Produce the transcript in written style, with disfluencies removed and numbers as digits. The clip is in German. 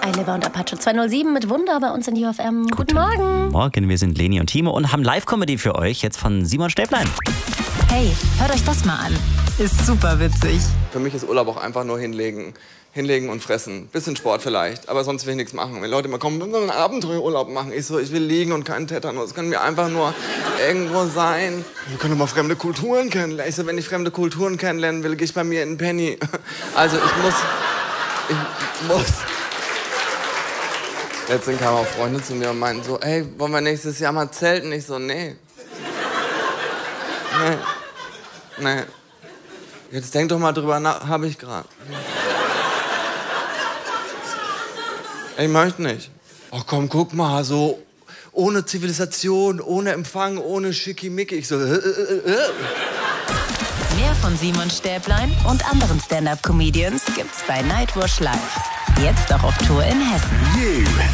Eiliver und Apache 207 mit Wunder bei uns in die UFM. Guten Morgen. Morgen, wir sind Leni und Timo und haben Live-Comedy für euch, jetzt von Simon Stäblein. Hey, hört euch das mal an. Ist super witzig. Für mich ist Urlaub auch einfach nur hinlegen und fressen. Bisschen Sport vielleicht, aber sonst will ich nichts machen. Wenn Leute immer kommen, wir sollen einen Abenteuerurlaub machen. Ich will liegen und keinen Tetanus. Das können wir einfach nur irgendwo sein. Wir können mal fremde Kulturen kennenlernen. Ich so, wenn ich fremde Kulturen kennenlernen will, gehe ich bei mir in den Penny. Also ich muss... Letztens kamen auch Freunde zu mir und meinten so, hey, wollen wir nächstes Jahr mal zelten? Ich so, nee. Jetzt denk doch mal drüber nach, habe ich gerade. Ich möchte nicht. Ach komm, guck mal, so ohne Zivilisation, ohne Empfang, ohne Schickimicki. Ich so, Mehr von Simon Stäblein und anderen Stand-Up-Comedians gibt's bei Nightwash Live. Jetzt auch auf Tour in Hessen.